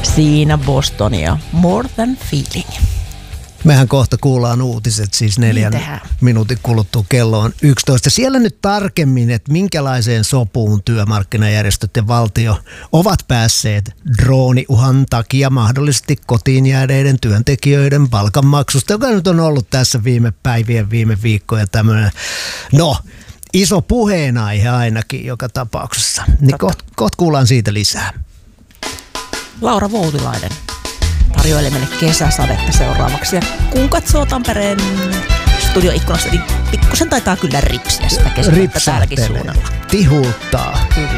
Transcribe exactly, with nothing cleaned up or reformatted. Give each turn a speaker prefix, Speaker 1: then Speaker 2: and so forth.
Speaker 1: Siinä Bostonia. More Than Feeling.
Speaker 2: Mehän kohta kuullaan uutiset, siis neljän
Speaker 1: Niin
Speaker 2: minuutin kuluttua kello on yksitoista. Siellä nyt tarkemmin, että minkälaiseen sopuun työmarkkinajärjestöt ja valtio ovat päässeet drooniuhan takia mahdollisesti kotiin jääneiden työntekijöiden palkanmaksusta, joka nyt on ollut tässä viime päivien, viime viikkoja tämmöinen, no, iso puheenaihe ainakin joka tapauksessa. Niin kohta koht kuullaan siitä lisää.
Speaker 1: Laura Voutilainen tarjoilee meille kesäsadetta seuraavaksi. Ja kun katsoo Tampereen studioikkunasta, niin pikkusen taitaa kyllä ripsiä sitä kesäsadetta täälläkin suunnalla.
Speaker 2: Tihultaa.
Speaker 1: Kyllä.